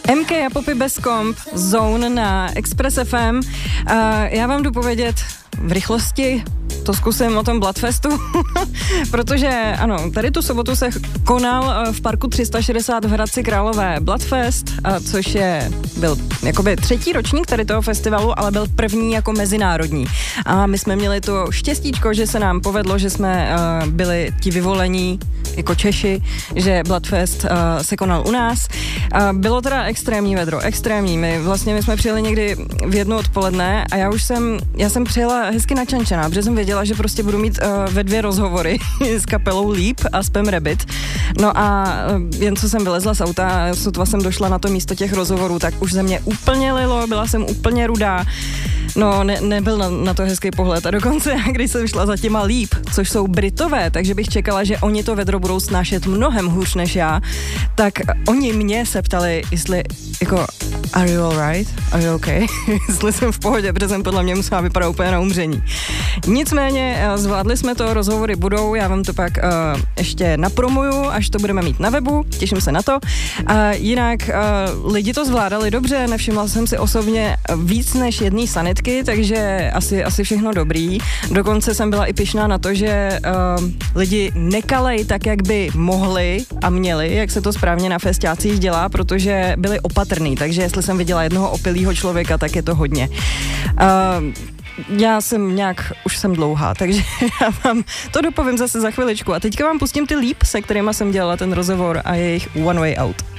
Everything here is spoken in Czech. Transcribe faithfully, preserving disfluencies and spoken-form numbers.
M K a Poppy bez komp, Zone na Express F M. Uh, já vám jdu povědět v rychlosti, to zkusím o tom Bloodfestu, protože ano, tady tu sobotu se konal v parku tři sta šedesát v Hradci Králové Bloodfest, což je, byl jakoby třetí ročník tady toho festivalu, ale byl první jako mezinárodní. A my jsme měli to štěstíčko, že se nám povedlo, že jsme uh, byli ti vyvolení jako Češi, že Bloodfest uh, se konal u nás. Uh, bylo teda extrémní vedro, extrémní. My vlastně my jsme přijeli někdy v jednu odpoledne a já už jsem, já jsem přijela hezky načančená, protože jsem věděla, že prostě budu mít uh, ve dvě rozhovory s kapelou Leap a Spam Rabbit. No a uh, jen co jsem vylezla z auta, sotva jsem došla na to místo těch rozhovorů, tak už ze mě úplně lilo, byla jsem úplně rudá. No, ne, nebyl na, na to hezký pohled. A dokonce, když jsem šla za těma Leap, což jsou Britové, takže bych čekala, že oni to vedro budou snášet mnohem hůř než já, tak oni mě se ptali, jestli jako are you alright? Are you okay? Jestli jsem v pohodě, protože jsem podle mě musela vypadat úplně na umření. Nicméně zvládli jsme to, rozhovory budou, já vám to pak uh, ještě napromuju, až to budeme mít na webu, těším se na to. Uh, jinak uh, lidi to zvládali dobře, nevšimla jsem si osobně víc než jedný sanitky, takže asi, asi všechno dobrý. Dokonce jsem byla i pyšná na to, že uh, lidi nekalej tak, jak by mohli a měli, jak se to správně na festiácích dělá, protože byli opatrný, takže jestli jsem viděla jednoho opilýho člověka, tak je to hodně. Uh, Já jsem nějak, už jsem dlouhá, takže já vám to dopovím zase za chviličku. A teďka vám pustím ty Leap, se kterýma jsem dělala ten rozhovor a jejich One Way Out.